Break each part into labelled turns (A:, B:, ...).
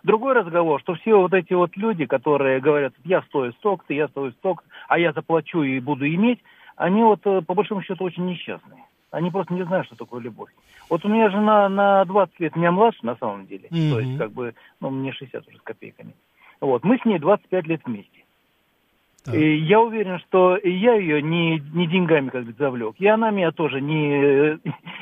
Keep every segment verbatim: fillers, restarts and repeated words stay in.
A: Другой разговор, что все вот эти вот люди, которые говорят, я стою столько-то, я стою столько-то, а я заплачу и буду иметь, они вот по большому счету очень несчастные. Они просто не знают, что такое любовь. Вот у меня жена на двадцать лет меня младше, на самом деле. Mm-hmm. То есть, как бы, ну, мне шестьдесят уже с копейками. Вот, мы с ней двадцать пять лет вместе. Так. И я уверен, что я ее не, не деньгами, как бы, завлек. И она меня тоже не,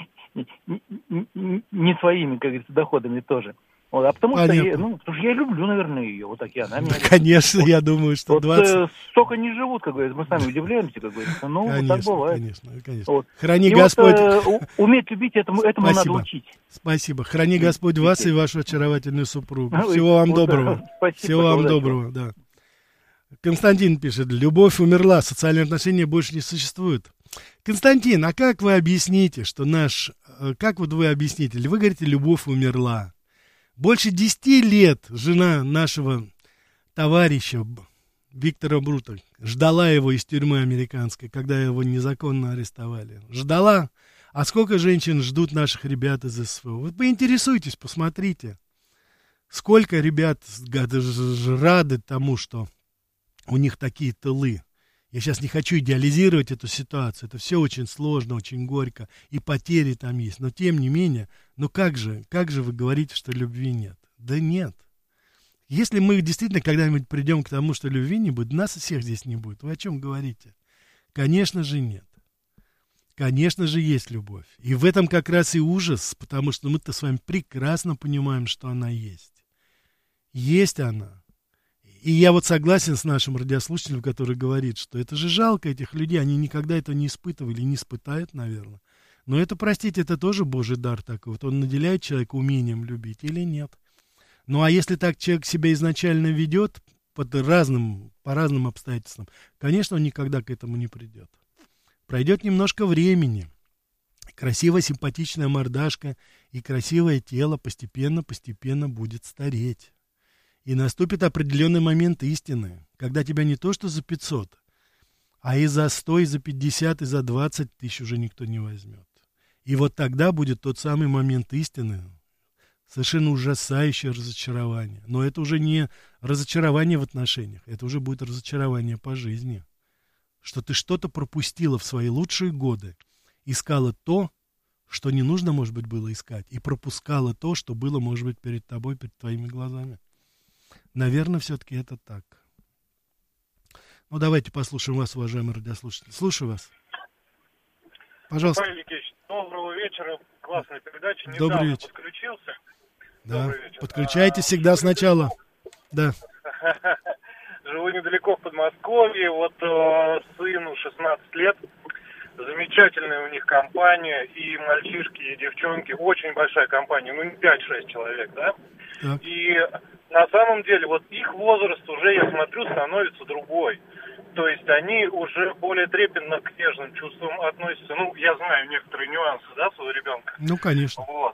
A: не, не, не своими, как говорится, доходами тоже. Вот, а потому Понятно. что я, ну, потому что я люблю, наверное, ее. Вот так и она меня.
B: Да, конечно, я думаю, что
A: вот,
B: двадцать...
A: э, столько не живут, как говорится, мы сами удивляемся, как говорится. Ну, конечно, вот так бывает.
B: Конечно, конечно.
A: Вот.
B: Храни
A: и
B: Господь...
A: Вот, э, уметь любить, этому, этому
B: Спасибо.
A: надо учить.
B: Спасибо. Храни Господь и вас и вашу очаровательную супругу.
A: Ну,
B: Всего вам
A: вот,
B: доброго.
A: Спасибо,
B: Всего вам
A: удачи.
B: доброго, да. Константин пишет, любовь умерла, социальные отношения больше не существуют. Константин, а как вы объясните, что наш... Как вот вы объясните? Вы говорите, любовь умерла. Больше десяти лет жена нашего товарища Виктора Брута ждала его из тюрьмы американской, когда его незаконно арестовали. Ждала. А сколько женщин ждут наших ребят из СВО? Вы поинтересуйтесь, посмотрите. Сколько ребят рады тому, что у них такие тылы. Я сейчас не хочу идеализировать эту ситуацию. Это все очень сложно, очень горько. И потери там есть. Но тем не менее, ну как же, как же вы говорите, что любви нет? Да нет. Если мы действительно когда-нибудь придем к тому, что любви не будет, нас всех здесь не будет. Вы о чем говорите? Конечно же нет. Конечно же есть любовь. И в этом как раз и ужас, потому что мы-то с вами прекрасно понимаем, что она есть. Есть она. И я вот согласен с нашим радиослушателем, который говорит, что это же жалко этих людей, они никогда этого не испытывали, не испытают, наверное. Но это, простите, это тоже Божий дар такой. Вот он наделяет человека умением любить или нет. Ну, а если так человек себя изначально ведет под разным, по разным обстоятельствам, конечно, он никогда к этому не придет. Пройдет немножко времени. Красивая, симпатичная мордашка и красивое тело постепенно-постепенно будет стареть. И наступит определенный момент истины, когда тебя не то что за пятьсот, а и за сто, и за пятьдесят, и за двадцать тысяч уже никто не возьмет. И вот тогда будет тот самый момент истины, совершенно ужасающее разочарование. Но это уже не разочарование в отношениях, это уже будет разочарование по жизни. Что ты что-то пропустила в свои лучшие годы, искала то, что не нужно, может быть, было искать, и пропускала то, что было, может быть, перед тобой, перед твоими глазами. Наверное, все-таки это так. Ну, давайте послушаем вас, уважаемые радиослушатели. Слушаю вас. Пожалуйста.
C: Павел Никитич, доброго вечера. Классная передача.
B: Добрый
C: Недавно
B: вечер.
C: подключился.
B: Да. Подключайте а, всегда сначала. Да.
C: Живу недалеко в Подмосковье. Вот э, сыну шестнадцать лет. Замечательная у них компания. И мальчишки, и девчонки. Очень большая компания. Ну, пять-шесть человек, да? Так. И на самом деле, вот их возраст уже, я смотрю, становится другой. То есть они уже более трепетно к нежным чувствам относятся. Ну, я знаю некоторые нюансы, да, своего ребенка.
B: Ну, конечно.
C: Вот.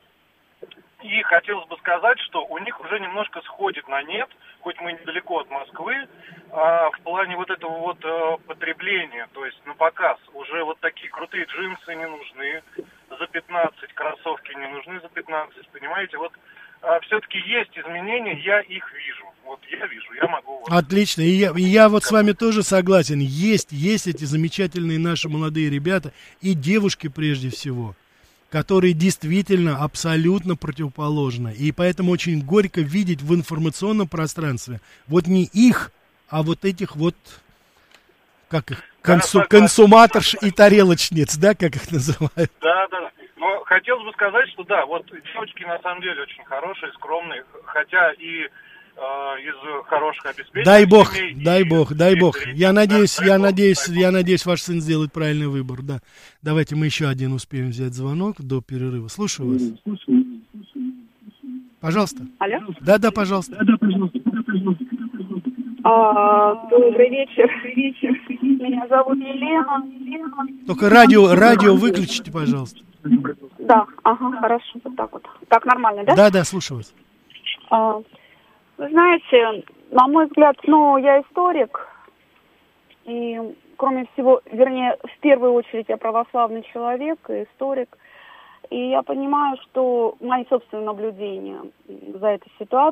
C: И хотелось бы сказать, что у них уже немножко сходит на нет, хоть мы недалеко от Москвы, а в плане вот этого вот а, потребления, то есть на показ. Уже вот такие крутые джинсы не нужны за пятнадцать, кроссовки не нужны за пятнадцать, понимаете? Вот а, все-таки есть изменения, я их вижу. Вот я вижу, я могу... Вот,
B: отлично, и я, и я вот с вами тоже согласен. Есть, есть эти замечательные наши молодые ребята, и девушки прежде всего, которые действительно абсолютно противоположны. И поэтому очень горько видеть в информационном пространстве вот не их, а вот этих вот, как их, консу, да, консуматорш и тарелочниц, да, как их называют.
C: Да, да. Но хотелось бы сказать, что да, вот девочки на самом деле очень хорошие, скромные, хотя и э, из хороших обеспечений.
B: Дай бог,
C: семей,
B: дай бог, дай бог.
C: зрителей.
B: Я надеюсь,
C: да,
B: я
C: бог,
B: надеюсь,
C: дай
B: я
C: бог.
B: надеюсь, ваш сын сделает правильный выбор, да. Давайте мы еще один успеем взять звонок до перерыва. Слушаю вас. Пожалуйста.
D: Алло?
B: Да, да, пожалуйста.
D: Да, да, пожалуйста. А, добрый вечер. Меня зовут Елена.
B: Только радио, радио выключите, пожалуйста.
D: Да, ага, хорошо, вот так вот. Так нормально, да?
B: Да, да, слушаю вас.
D: А, вы знаете, на мой взгляд, ну, я историк, и кроме всего, вернее, в первую очередь я православный человек и историк, и я понимаю, что мои собственные наблюдения за этой ситуацией,